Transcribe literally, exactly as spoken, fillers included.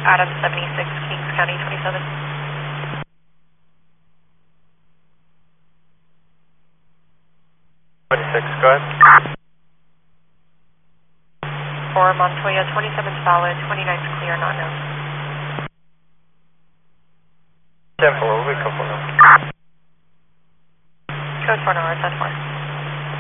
Adam seventy-six, Kings County twenty-seven. twenty-six, go ahead. For Montoya, twenty-seven solid, twenty-nine's clear, not known. ten four, we'll be couple now. Code four, no, that's four.